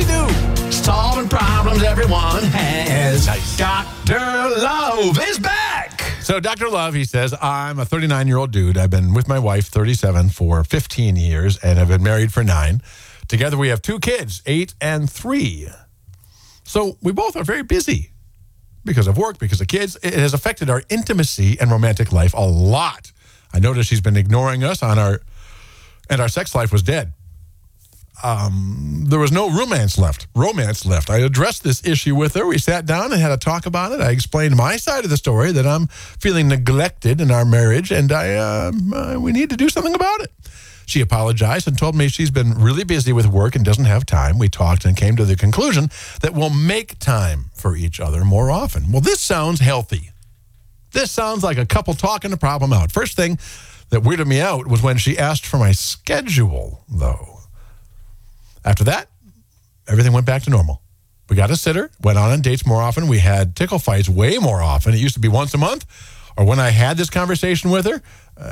we do. Solving problems everyone has. Nice. Dr. Love is back. So Dr. Love, he says, I'm a 39-year-old dude. I've been with my wife, 37, for 15 years, and have been married for 9. Together we have 2 kids, 8 and 3. So we both are very busy because of work, because of kids. It has affected our intimacy and romantic life a lot. I noticed she's been ignoring us and our sex life was dead. There was no romance left. I addressed this issue with her. We sat down and had a talk about it. I explained my side of the story, that I'm feeling neglected in our marriage, and we need to do something about it. She apologized and told me she's been really busy with work and doesn't have time. We talked and came to the conclusion that we'll make time for each other more often. Well, this sounds healthy. This sounds like a couple talking the problem out. First thing that weirded me out was when she asked for my schedule, though. After that, everything went back to normal. We got a sitter, went on dates more often. We had tickle fights way more often. It used to be once a month, or when I had this conversation with her.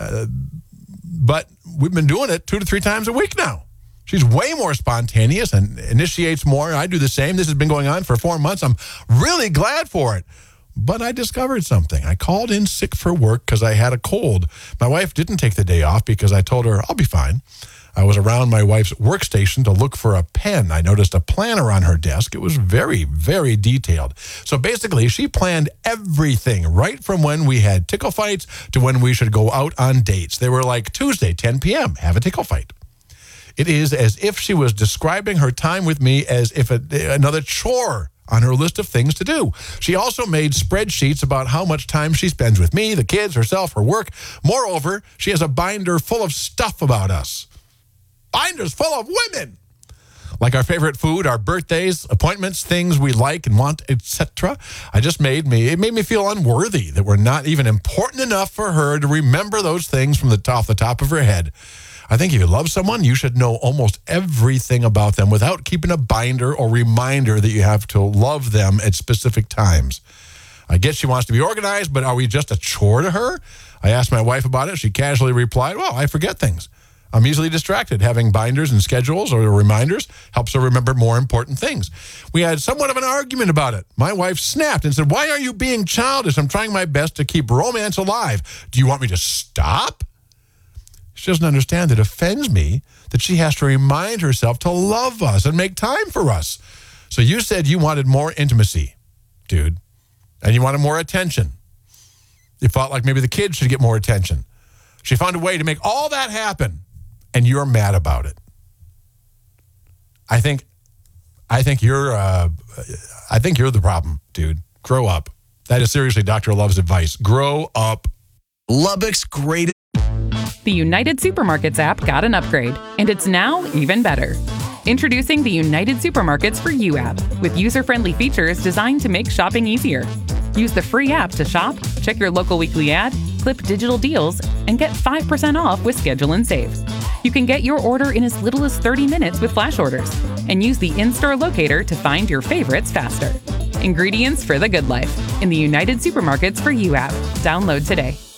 But we've been doing it 2 to 3 times a week now. She's way more spontaneous and initiates more. I do the same. This has been going on for 4 months. I'm really glad for it. But I discovered something. I called in sick for work because I had a cold. My wife didn't take the day off because I told her I'll be fine. I was around my wife's workstation to look for a pen. I noticed a planner on her desk. It was very, very detailed. So basically, she planned everything right from when we had tickle fights to when we should go out on dates. They were like Tuesday, 10 p.m., have a tickle fight. It is as if she was describing her time with me as if another chore on her list of things to do. She also made spreadsheets about how much time she spends with me, the kids, herself, her work. Moreover, she has a binder full of stuff about us. Binders full of women. Like our favorite food, our birthdays, appointments, things we like and want, etc. It made me feel unworthy that we're not even important enough for her to remember those things from off the top of her head. I think if you love someone, you should know almost everything about them without keeping a binder or reminder that you have to love them at specific times. I guess she wants to be organized, but are we just a chore to her? I asked my wife about it. She casually replied, well, I forget things. I'm easily distracted. Having binders and schedules or reminders helps her remember more important things. We had somewhat of an argument about it. My wife snapped and said, why are you being childish? I'm trying my best to keep romance alive. Do you want me to stop? She doesn't understand. It offends me that she has to remind herself to love us and make time for us. So you said you wanted more intimacy, dude, and you wanted more attention. You felt like maybe the kids should get more attention. She found a way to make all that happen. And you're mad about it. I think you're the problem, dude. Grow up. That is seriously Dr. Love's advice. Grow up. Lubbock's great. The United Supermarkets app got an upgrade, and it's now even better. Introducing the United Supermarkets for You app, with user-friendly features designed to make shopping easier. Use the free app to shop, check your local weekly ad, clip digital deals, and get 5% off with Schedule and Save. You can get your order in as little as 30 minutes with flash orders, and use the in-store locator to find your favorites faster. Ingredients for the good life in the United Supermarkets for You app. Download today.